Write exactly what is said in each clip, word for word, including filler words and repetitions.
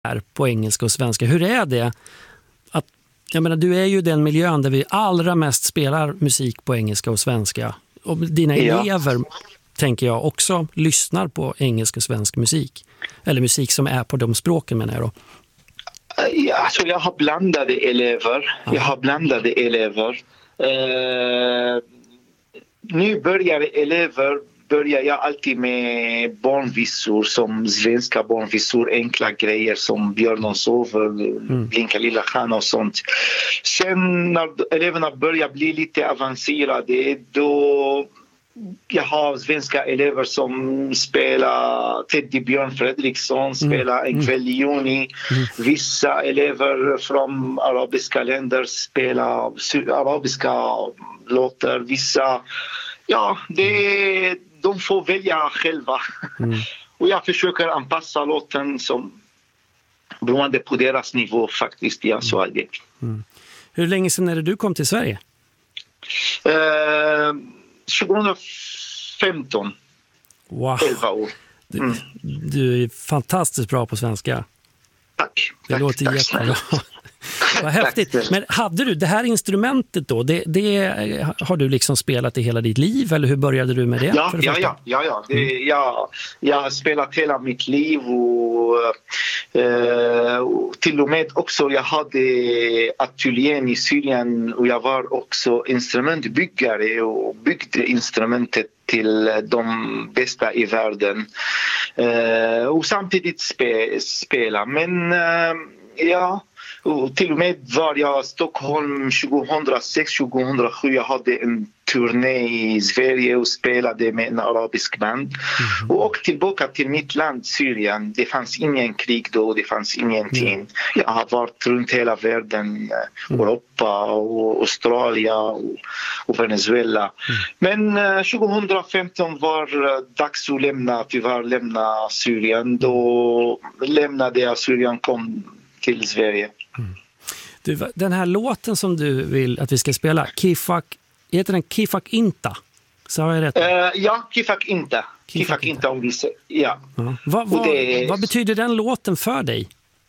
är på engelska och svenska. Hur är det? Att, jag menar, du är ju den miljön där vi allra mest spelar musik på engelska och svenska. Och dina Ja. elever, tänker jag, också lyssnar på engelsk och svensk musik. Eller musik som är på de språken, menar jag då. Ja, alltså jag har blandade elever. Ja. Jag har blandade elever. Uh, nybörjare elever börjar jag alltid med barnvisor som svenska barnvisor, enkla grejer som Björn sover, mm. Blinka lilla stjärna och sånt. Sen när eleverna börjar bli lite avancerade, då jag har svenska elever som spelar Teddy Björn Fredriksson, spelar En kväll i juni. Mm. Vissa elever från arabiska länder spelar arabiska låtar. Vissa, ja, det, de får välja själva. Mm. Och jag försöker anpassa låten som beroende på deras nivå faktiskt. Ja, så är det. Mm. Hur länge sedan är det du kom till Sverige? Uh, tjugo femton. Wow. elva år. Mm. Du, du är fantastiskt bra på svenska. Tack. Det tack, låter tack, jättebra. Vad häftigt. Tack. Men hade du det här instrumentet då? Det, det har du liksom spelat i hela ditt liv? Eller hur började du med det? Ja, ja, ja, ja, ja. Det, mm. jag, jag har spelat hela mitt liv och, uh, och till och med också jag hade ateljén i Syrien och jag var också instrumentbyggare och byggde instrumentet till de bästa i världen. Uh, och samtidigt spe, spela. Men uh, ja, och till och med var jag i Stockholm tjugohundrasex tjugohundrasju. Jag hade en turné i Sverige och spelade med en arabisk band. Mm. Och åkte tillbaka till mitt land, Syrien. Det fanns ingen krig då, det fanns ingenting. Mm. Jag har varit runt hela världen, mm. Europa och Australien och, och Venezuela. Mm. Men uh, tjugohundrafemton var uh, dags att lämna, tyvärr lämna Syrien. Då lämnade jag Syrien, kom till Sverige. Mm. Du, den här låten som du vill att vi ska spela, Kifak, heter den Kifak Inta? Så har jag rätt? Uh, ja, Kifak Inta. Kifak, Kifak Inta, om vi säger. Ja. Uh-huh. Vad, vad, det... vad betyder den låten för dig?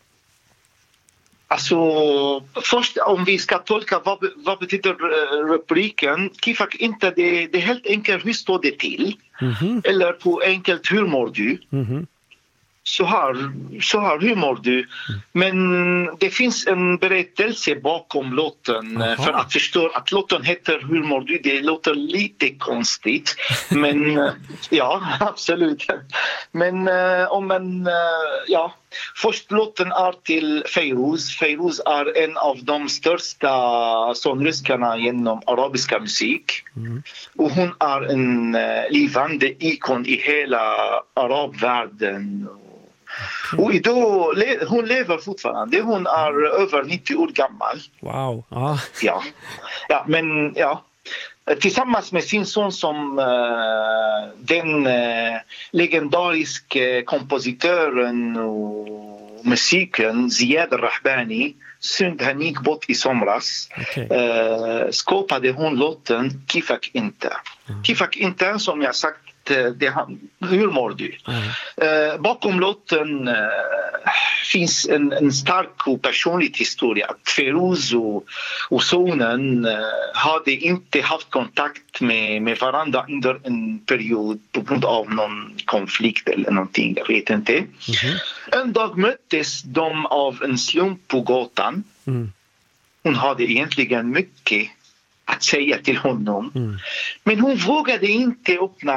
Alltså, först om vi ska tolka vad, vad betyder rubriken. Kifak Inta, det, det är helt enkelt hur står det till? Mm-hmm. Eller på enkelt, hur mår du? Mm-hmm. Så här, så här, hur mår du? Mm. Men det finns en berättelse bakom låten. Aha. För att förstå att låten heter Hur mår du? Det låter lite konstigt. Men ja, absolut. Men om man, ja. Först låten är till Feiruz. Feiruz är en av de största sångerskorna genom arabiska musik. Mm. Och hon är en livande ikon i hela arabvärlden. Okay. Och idag, hon lever fortfarande. Hon är över nittio år gammal. Wow. Ah. Ja. Ja, men ja. Tillsammans med sin son som uh, den uh, legendariska kompositören och musiken Ziad Rahbani, synd han gick bort i somras. Okay. Uh, skapade hon låten Kifak Inta. Mm. Kifak Inta, som jag sagt, det, hur mår du? Mm. Uh, bakom låten uh, finns en, en stark och personlig historia. Feiruz och, och sonen uh, hade inte haft kontakt med, med varandra under en period på grund av någon konflikt eller någonting, jag vet inte. Mm. En dag möttes de av en slump på gatan. Mm. Hon hade egentligen mycket att säga till honom. Mm. Men hon vågade inte öppna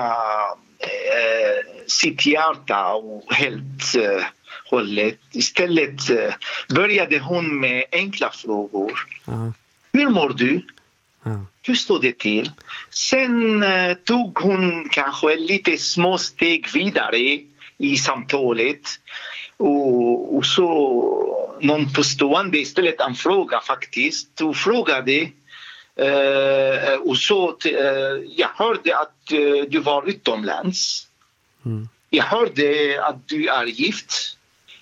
eh, sitt hjärta och helt eh, hållet. Istället eh, började hon med enkla frågor. Uh-huh. Hur mår du? Uh-huh. Hur står det till? Sen eh, tog hon kanske lite små steg vidare i samtalet. Och, och så någon påstående istället en fråga faktiskt. Och frågade Uh, och så uh, jag hörde att uh, du var utomlands. Mm. Jag hörde att du är gift.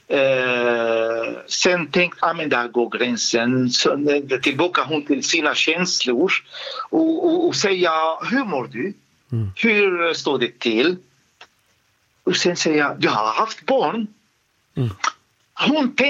Uh, sen tänkte jag, men där går gränsen. Så, uh, tillbaka hon till sina känslor och, och, och säga, hur mår du? Mm. Hur står det till? Och sen säger jag, du har haft barn. Mm. Hon